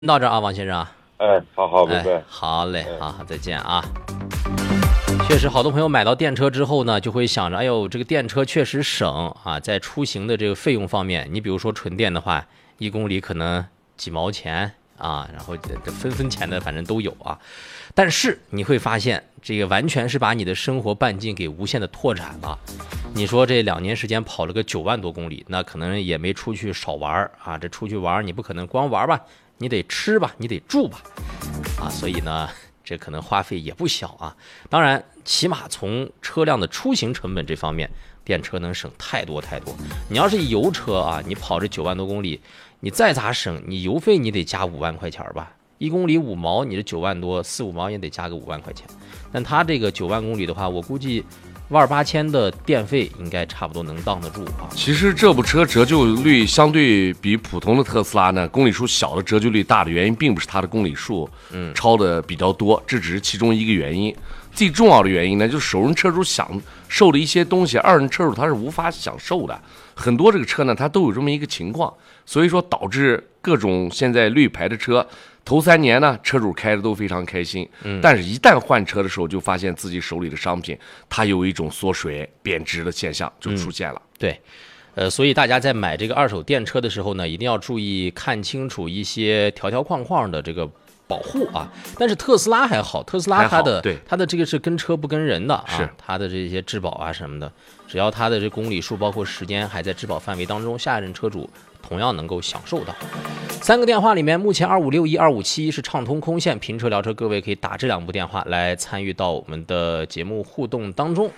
到这儿啊，王先生啊。 好，拜拜。 好嘞，好，再见啊。确实，好多朋友买到电车之后呢，就会想着，哎呦，这个电车确实省啊，在出行的这个费用方面，你比如说纯电的话，1公里可能几毛钱啊，然后这分钱的反正都有啊。但是你会发现，这个完全是把你的生活半径给无限的拓展了。你说这2年时间跑了个9万多公里，那可能也没出去少玩啊。这出去玩你不可能光玩吧，你得吃吧，你得住吧，啊，所以呢，这可能花费也不小啊。当然，起码从车辆的出行成本这方面，电车能省太多太多。你要是油车啊，你跑这9万多公里，你再咋省，你油费你得加5万块钱吧，1公里5毛，你这9万多，4、5毛也得加个5万块钱。但它这个9万公里的话，我估计18000的电费应该差不多能当得住啊。 其实这部车折旧率相对比普通的特斯拉呢，公里数小的折旧率大的原因，并不是它的公里数超的比较多，这只是其中一个原因。最重要的原因呢，就是首任车主享受的一些东西，二任车主他是无法享受的。很多这个车呢，它都有这么一个情况，所以说导致各种现在绿牌的车，头3年呢，车主开的都非常开心，但是一旦换车的时候，就发现自己手里的商品它有一种缩水贬值的现象就出现了。 对。所以大家在买这个二手电车的时候呢，一定要注意看清楚一些条框框的这个保护啊。但是特斯拉还好，特斯拉它的这个是跟车不跟人的啊， 是它的这些质保啊什么的，只要它的这公里数包括时间还在质保范围当中，下一任车主同样能够享受到。3个电话里面，目前2561、2571是畅通空线，评车聊车，各位可以打这2部电话来参与到我们的节目互动当中。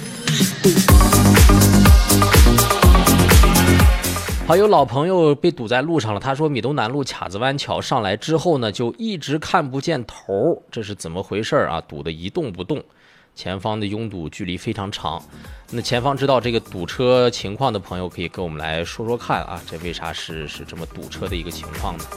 好，有老朋友被堵在路上了，他说米东南路卡子湾桥上来之后呢，就一直看不见头，这是怎么回事啊？堵得一动不动，前方的拥堵距离非常长。那前方知道这个堵车情况的朋友，可以跟我们来说说看啊，这为啥是这么堵车的一个情况呢？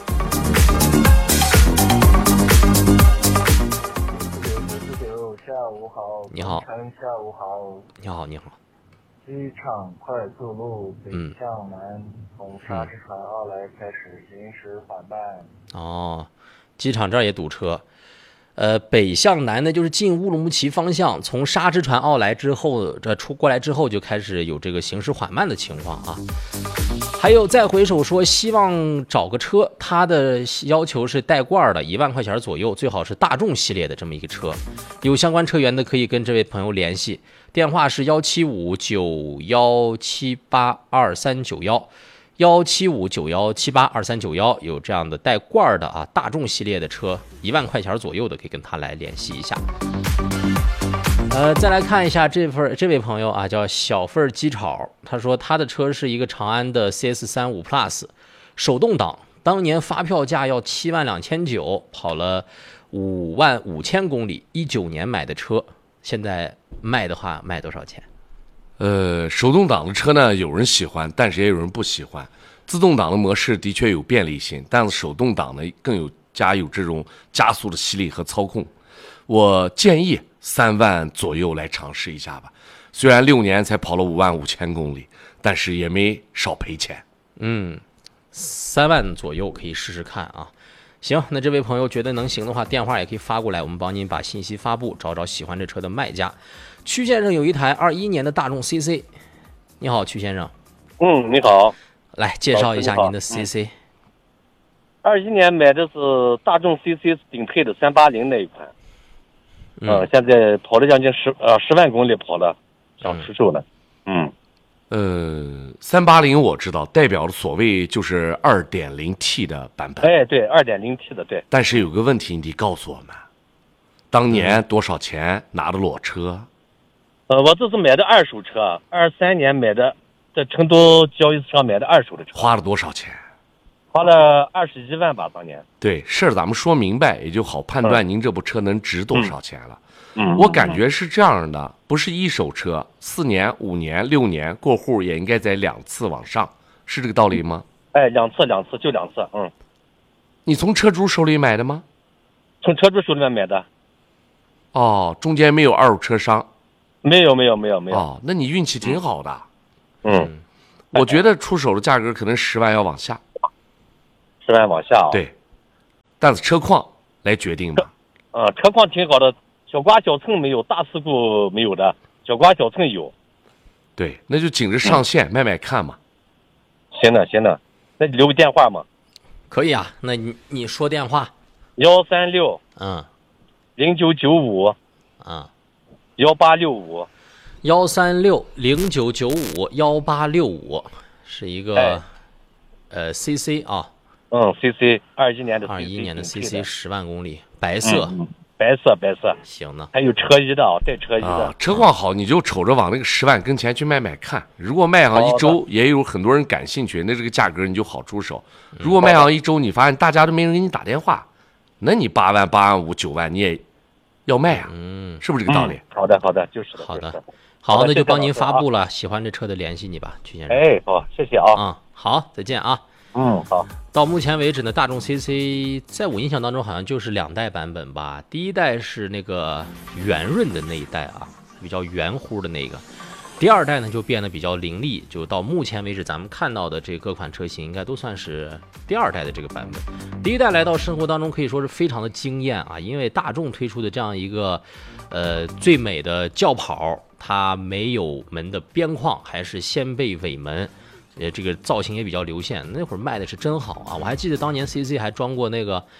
下午好， 你好， 下午好， 你好，你好。 机场快速路北向南，从沙之船奥莱开始行驶缓慢。 哦，机场这儿也堵车。北向南呢，就是进乌鲁木齐方向，从沙之船奥莱之后，这出过来之后就开始有这个行驶缓慢的情况啊。还有再回首说希望找个车，他的要求是带罐的，1万块钱左右，最好是大众系列的这么一个车。有相关车源的可以跟这位朋友联系，电话是17591782391，17591782391，有这样的带罐的啊，大众系列的车，1万块钱左右的可以跟他来联系一下。再来看一下这位朋友啊，叫小份鸡炒，他说他的车是一个长安的 CS35 Plus 手动挡，当年发票价要72900，跑了55000公里，19年买的车，现在卖的话卖多少钱？ 手动挡的车呢，有人喜欢，但是也有人不喜欢。自动挡的模式的确有便利性，但是手动挡呢更有这种加速的吸力和操控。我建议3万左右来尝试一下吧。虽然6年才跑了55000公里，但是也没少赔钱。 3万左右可以试试看啊。行，那这位朋友觉得能行的话，电话也可以发过来，我们帮您把信息发布，找喜欢这车的卖家。曲先生有一台21年的大众 CC， 你好，曲先生。 你好， 来介绍一下您的 CC。 21年买的是大众 CC 顶配的380那一款，现在跑了将近10万公里跑了，想出售了。 380我知道，代表的所谓就是 2.0T 的版本。 哎，对 2.0T 的，对。 但是有个问题，你得告诉我们，当年多少钱拿的裸车？ 我这是买的二手车，23年买的，在成都交易市场买的二手的车。 花了多少钱？ 花了21万吧，当年。 对，事儿咱们说明白，也就好判断您这部车能值多少钱了。我感觉是这样的，不是一手车，4年、5年、6年过户也应该在2次往上，是这个道理吗？ 哎，两次就2次。 你从车主手里买的吗？ 从车主手里面买的。 哦，中间没有二手车商。 没有。 哦，那你运气挺好的。我觉得出手的价格可能10万要往下。 10万往下啊。 对， 但是车况来决定吧。 车况挺好的，小刮小蹭没有，大事故没有的，小刮小蹭有。 对，那就紧着上线卖卖看嘛。 行的，那你留个电话吗？ 可以啊，那你说电话。 136 0995 1865。 136 0995 1865是一个CC 啊。 CC 21年的 21年的 CC 10万公里，白色。 白色。 行呢。 还有车衣的带车衣的。 车况好，你就瞅着往那个10万跟前去卖卖看。如果卖上一周，也有很多人感兴趣，那这个价格你就好出手。如果卖上一周，你发现大家都没人给你打电话，那你8万、8万5、9万你也要卖啊？是不是这个道理？ 好的，就是的。 好，那就帮您发布了。喜欢这车的联系你吧，曲先生。 好，谢谢啊。 好，再见啊。 好。 到目前为止呢，大众 CC 在我印象当中好像就是2代版本吧。第一代是那个圆润的那一代啊，比较圆乎的那个。第二代呢就变得比较凌厉，就到目前为止咱们看到的这各款车型应该都算是第二代的这个版本。第一代来到生活当中可以说是非常的惊艳啊，因为大众推出的这样一个最美的轿跑，它没有门的边框，还是掀背尾门。这个造型也比较流线，那会儿卖的是真好啊！我还记得当年 CC 还装过那个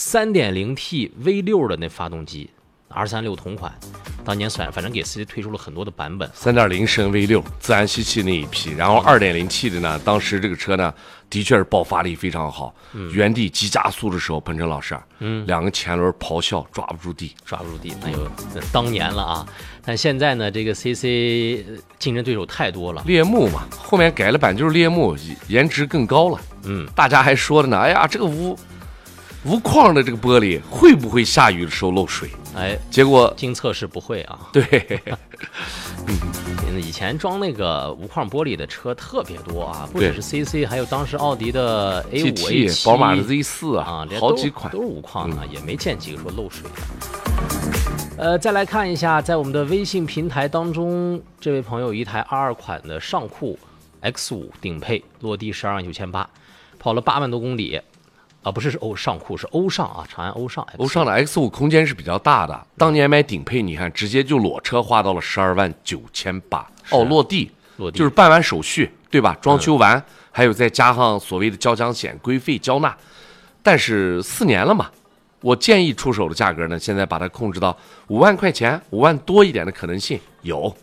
3.0T V6 的那发动机，236同款，当年反正给 CC 推出了很多的版本。 3.0升 V6 自然吸气那一批，然后2.0T 的呢，当时这个车呢的确是爆发力非常好，原地急加速的时候，鹏程老师，2个前轮咆哮抓不住地，那当年了啊！但现在呢，这个 CC 竞争对手太多了，猎幕嘛，后面改了版就是猎幕，颜值更高了。大家还说的呢，哎呀，这个无框的这个玻璃会不会下雨的时候漏水？结果经测试不会啊。 对， 以前装那个无框玻璃的车特别多啊，不只是 CC， 还有当时奥迪的 A5、A7、 宝马的 Z4 啊，好几款都是无框的，也没见几个说漏水的。再来看一下，在我们的微信平台当中，这位朋友一台22款的尚酷 X5 顶配，落地129800，跑了8万多公里。不是尚酷，是欧尚啊，长安欧尚。 欧尚的 X5 空间是比较大的，当年买顶配，你看直接就裸车花到了129800。落地就是办完手续，对吧？装修完，还有再加上所谓的交强险、规费交纳。但是4年了嘛。我建议出手的价格呢，现在把它控制到5万块钱，5万多一点的可能性有。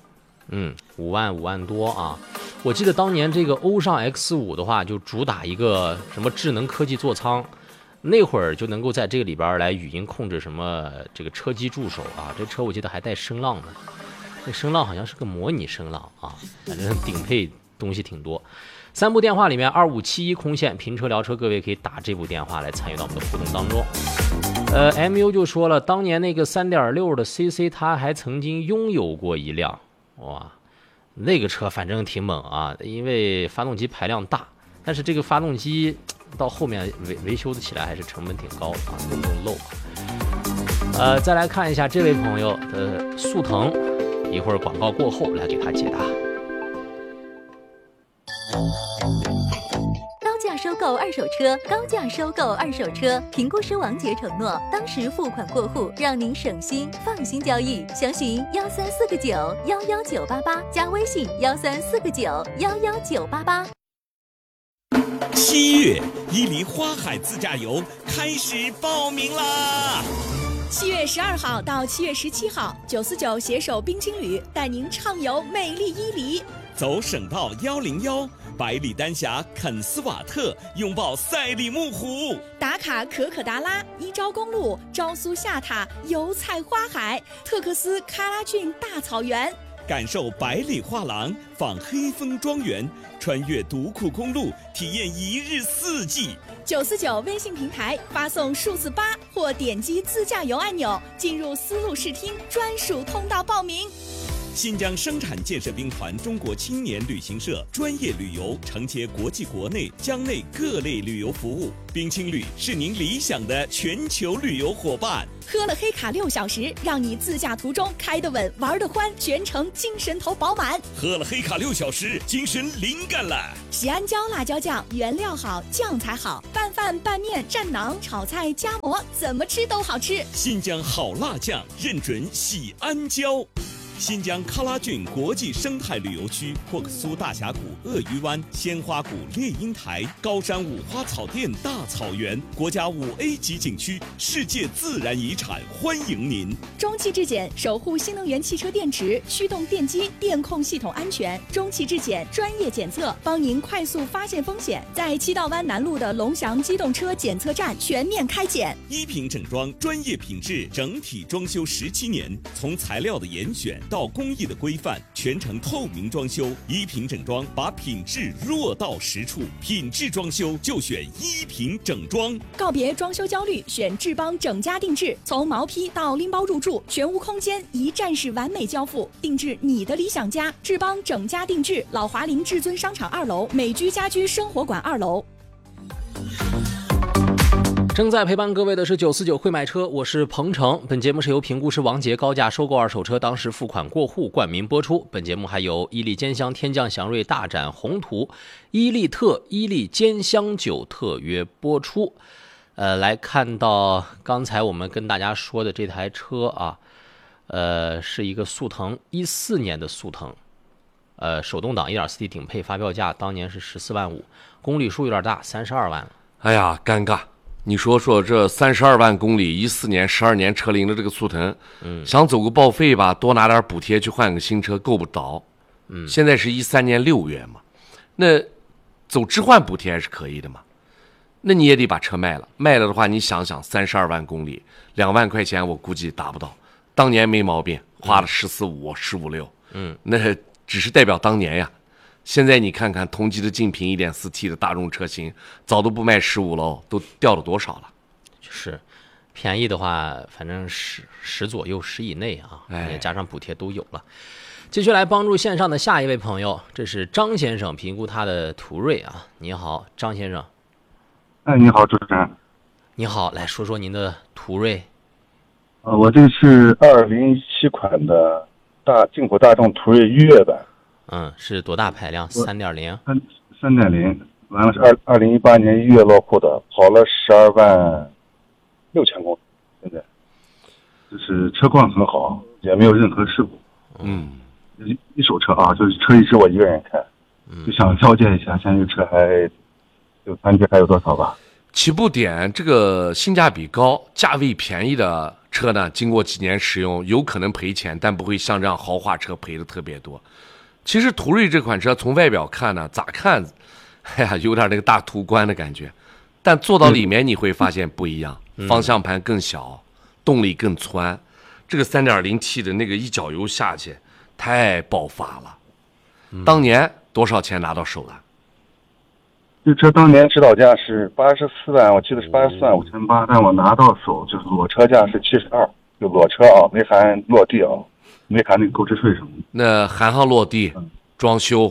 5万多啊！我记得当年这个欧尚 X5 的话，就主打一个什么智能科技座舱，那会儿就能够在这个里边来语音控制什么这个车机助手啊。这车我记得还带声浪呢，那声浪好像是个模拟声浪啊，反正顶配东西挺多。3部电话里面2571空线评车聊车，各位可以打这部电话来参与到我们的互动当中。MU 就说了，当年那个 3.6 的 CC 他还曾经拥有过一辆，哇，那个车反正挺猛啊，因为发动机排量大，但是这个发动机到后面维修的起来还是成本挺高的啊，不用漏。再来看一下这位朋友的速腾，一会儿广告过后来给他解答。 高价收购二手车，高价收购二手车，评估师王杰承诺，当时付款过户，让您省心放心交易。详询134个9 11988，加微信134个9 11988。 7月，伊犁花海自驾游开始报名啦 ！7月12号到7月17号，949携手冰青旅带您畅游美丽伊犁， 走省道101。百里丹霞肯斯瓦特拥抱赛里木湖， 打卡可可达拉伊昭公路昭苏下塔油菜花海，特克斯喀拉峻大草原， 感受百里画廊访黑风庄园，穿越独库公路体验一日四季。 949微信平台发送数字8或点击自驾游按钮，进入丝路视听专属通道报名。 新疆生产建设兵团中国青年旅行社专业旅游，承接国际国内疆内各类旅游服务。冰青旅是您理想的全球旅游伙伴。 喝了黑卡6小时，让你自驾途中开得稳，玩得欢，全程精神头饱满。 喝了黑卡6小时，精神灵感了。 喜安椒辣椒酱，原料好，酱才好，拌饭、拌面、蘸馕、炒菜、夹馍，怎么吃都好吃。 新疆好辣酱，认准喜安椒。新疆喀拉峻国际生态旅游区，霍克苏大峡谷、鳄鱼湾、鲜花谷、猎鹰台、高山五花草甸大草原，国家5A 级景区，世界自然遗产，欢迎您。 中汽质检守护新能源汽车电池、驱动电机、电控系统安全。中汽质检专业检测，帮您快速发现风险。在七道湾南路的龙翔机动车检测站全面开检。 一品整装，专业品质，整体装修17年，从材料的严选到工艺的规范，全程透明装修。一品整装把品质落到实处，品质装修就选一品整装。 告别装修焦虑，选志邦整家定制，从毛坯到拎包入住，全屋空间一站式完美交付，定制你的理想家。志邦整家定制，老华林至尊商场2楼，美居家居生活馆2楼。 正在陪伴各位的是949会买车，我是鹏程。本节目是由评估师王杰高价收购二手车，当时付款过户冠名播出。本节目还有伊利兼香天降祥瑞大展宏图、伊利特、伊利兼香酒特约播出。来看到刚才我们跟大家说的这台车啊，是一个速腾14年的速腾，手动挡 1.4T 顶配，发票价当年是14万5，公里数有点大，32万了。 哎呀，尴尬。你说这32万公里，14年12年车龄的这个速腾，想走个报废吧，多拿点补贴去换个新车够不着。现在是13年6月嘛，那走置换补贴还是可以的嘛。那你也得把车卖了，卖了的话，你想想32万公里，2万块钱我估计达不到。当年没毛病，花了14.5、15.6，那只是代表当年呀。现在你看看同级的竞品 1.4T 的大众车型，早都不卖15了，都掉了多少了？ 是，便宜的话，反正10左右，10以内啊，也加上补贴都有了。继续来帮助线上的下一位朋友，这是张先生评估他的途锐啊。你好，张先生。 哎，你好，主持人。 你好，来说说您的途锐。 我这是2017款的进口大众途锐悦版。 是多大排量？3.0。 3.0，完了是2018年1月落户的，跑了12万6千公里，现在就是车况很好，也没有任何事故。一手车啊，就是车一直我一个人开，就想了解一下，现在这个车残值还有多少吧？ 起步点这个性价比高、价位便宜的车呢，经过几年使用，有可能赔钱，但不会像这样豪华车赔的特别多。其实途锐这款车从外表看呢，咋看，哎呀，有点那个大途观的感觉，但坐到里面你会发现不一样，方向盘更小，动力更窜，这个 3.0T 的那个一脚油下去太爆发了。当年多少钱拿到手了？ 这车当年指导价是84万，我记得是84万5800，但我拿到手就是裸车价是72，就裸车啊，没含落地啊。没含那个购置税什么的， 那含上落地、装修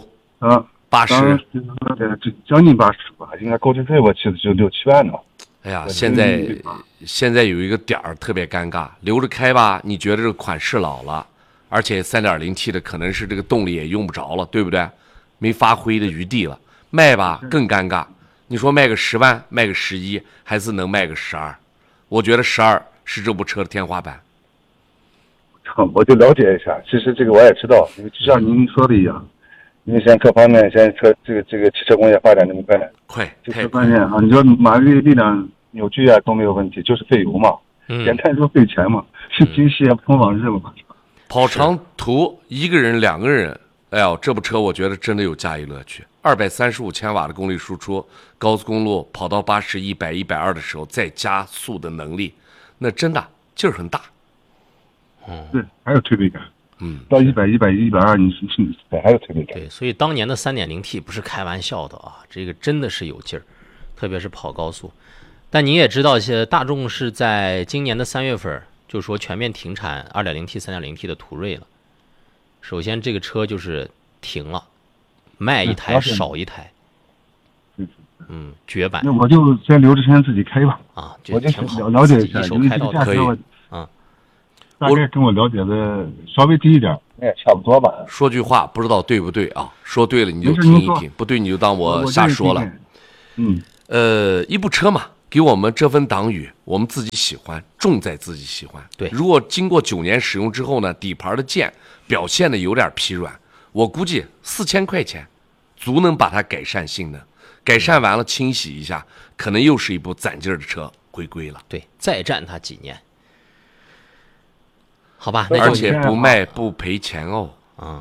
，80，将近80吧，应该购置税我记得就6、7万呢。 哎呀，现在有一个点儿特别尴尬，留着开吧，你觉得这个款式老了，而且 3.0T 的可能是这个动力也用不着了，对不对？没发挥的余地了，卖吧更尴尬。你说卖个10万，卖个11，还是能卖个12？我觉得12是这部车的天花板。 我就了解一下，其实这个我也知道，因为就像您说的一样，因为现在各方面，现在这个汽车工业发展这么快，就是关键啊！你说马力量、扭矩啊都没有问题，就是费油嘛，简单说费钱嘛，是今夕也不同往日嘛。 跑长途一个人、2个人，哎呦，这部车我觉得真的有驾驭乐趣。235千瓦的功率输出，高速公路跑到80、100、120的时候再加速的能力，那真的劲儿很大。 对，还有推背感。到100、110、120，你还有推背感。 对，所以当年的 3.0T 不是开玩笑的啊，这个真的是有劲儿，特别是跑高速。但你也知道，大众是在今年的3月份就说全面停产 2.0T、3.0T 的途锐了。 首先这个车就是停了，卖一台少一台。绝版。 那我就先留着先自己开吧。 啊， 我就挺好， 了解一下， 一手因为开到的可以。 大概跟我了解的稍微低一点，那也差不多吧。 说句话不知道对不对啊？说对了你就听一听，不对你就当我瞎说了。一部车嘛，给我们这份党羽，我们自己喜欢，重在自己喜欢。 对， 如果经过9年使用之后呢，底盘的件表现的有点疲软，我估计4000块钱足能把它改善性能，改善完了清洗一下，可能又是一部攒劲儿的车回归了。 对，再战它几年。好吧， 而且不卖不赔钱哦。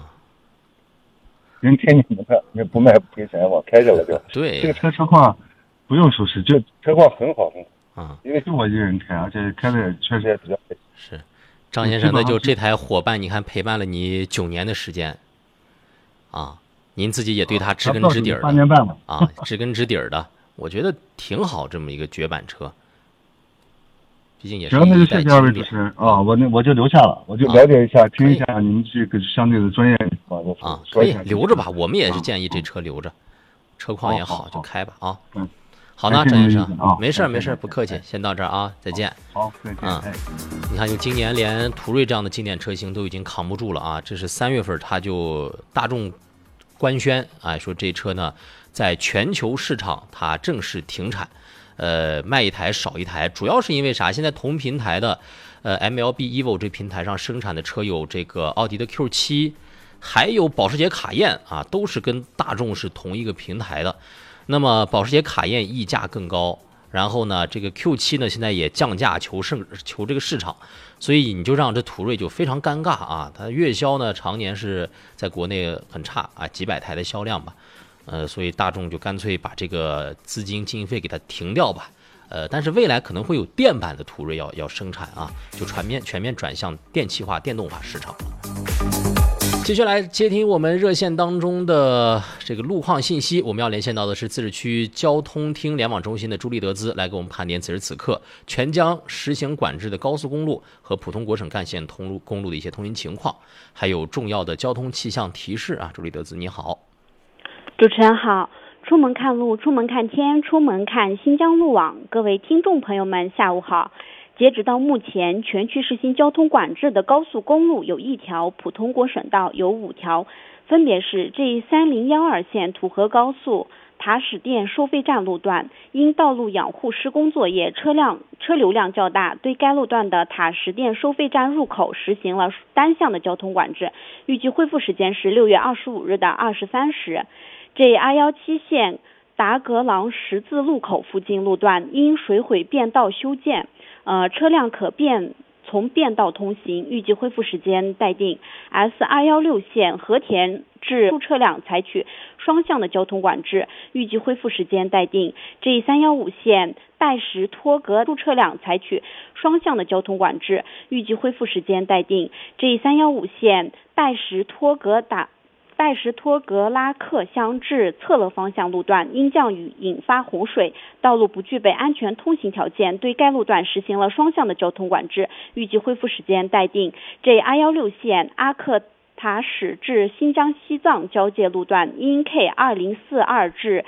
人听你们的，也不卖不赔钱，我开着了就。 对， 这个车况不用说是，就车况很好很好。因为就我一个人开，而且开的确实也比较累。 是，张先生，那就这台伙伴，你看陪伴了你9年的时间，您自己也对他知根知底儿的。 8年半了。 知根知底儿的，我觉得挺好，这么一个绝版车。毕竟也是那就谢谢二位主持人啊，我就留下了，我就了解一下，听一下你们这个相对的专业可以留着吧，我们也是建议这车留着，车况也好，就开吧啊。好呢，张先生，没事，不客气，先到这儿啊，再见。 好，再见。 你看，就今年连途锐这样的经典车型都已经扛不住了啊！这是3月份，它就大众官宣说这车呢，在全球市场它正式停产。卖一台少一台，主要是因为啥？现在同平台的MLB Evo 这平台上生产的车有这个奥迪的 Q7，还有保时捷卡宴都是跟大众是同一个平台的。那么保时捷卡宴溢价更高，然后呢，这个 Q7 呢现在也降价求这个市场，所以你就让这途锐就非常尴尬它月销呢常年是在国内很差几百台的销量吧。所以大众就干脆把这个资金经费给它停掉吧。但是未来可能会有电版的途锐要生产就全面转向电气化、电动化市场了。接下来接听我们热线当中的这个路况信息，我们要连线到的是自治区交通厅联网中心的朱立德兹，来给我们盘点此时此刻全疆实行管制的高速公路和普通国省干线公路的一些通行情况，还有重要的交通气象提示朱立德兹，你好。 主持人好，出门看路，出门看天，出门看新疆路网。各位听众朋友们，下午好。截止到目前，全区实行交通管制的高速公路有1条，普通国省道有5条，分别是 G3012线土河高速塔史店收费站路段，因道路养护施工作业车流量较大，对该路段的塔史店收费站入口实行了单向的交通管制，预计恢复时间是6月25日的23时。G217线达格朗十字路口附近路段因水毁变道修建，车辆可从变道通行，预计恢复时间待定。S216线和田至车辆采取双向的交通管制，预计恢复时间待定。G315线拜石托格车辆采取双向的交通管制，预计恢复时间待定。G315线拜石托格拉克乡至策勒方向路段因降雨引发洪水，道路不具备安全通行条件，对该路段实行了双向的交通管制，预计恢复时间待定。G216线阿克塔什至新疆西藏交界路段因 K2042 至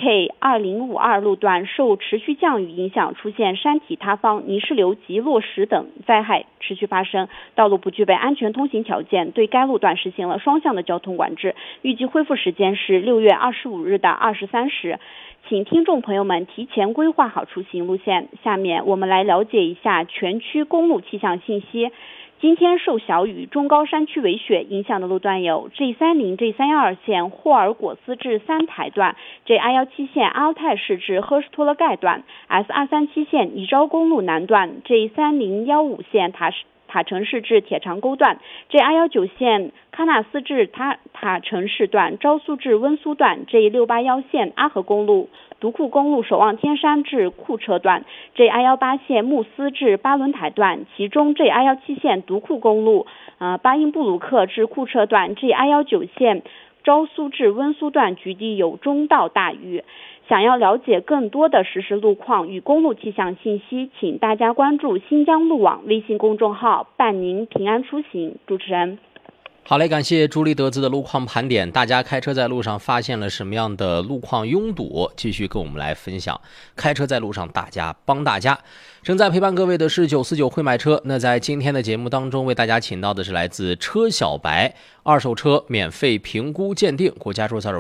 K2052 路段受持续降雨影响出现山体塌方、泥石流及落石等灾害持续发生，道路不具备安全通行条件，对该路段实行了双向的交通管制，预计恢复时间是6月25日的23时。请听众朋友们提前规划好出行路线。下面我们来了解一下全区公路气象信息。今天受小雨、中高山区围雪影响的路段有 G30、G312线霍尔果斯至三台段， G217线阿尔泰市至赫什托勒盖段， S237线宜昭公路南段， G3015线塔城市至铁长沟段， G219线喀纳斯至塔城市段，昭苏至温苏段， G681线阿河公路独库公路守望天山至库车段， G218线木斯至巴伦台段，其中 G217线独库公路巴音布鲁克至库车段， G219线昭苏至温苏段局地有中到大雨。想要了解更多的实时路况与公路气象信息，请大家关注新疆路网微信公众号，伴您平安出行。主持人。 好嘞，感谢朱莉德兹的路况盘点。大家开车在路上发现了什么样的路况拥堵？继续跟我们来分享。开车在路上，大家帮大家。正在陪伴各位的是949会买车。那在今天的节目当中，为大家请到的是来自车小白二手车免费评估鉴定国家注册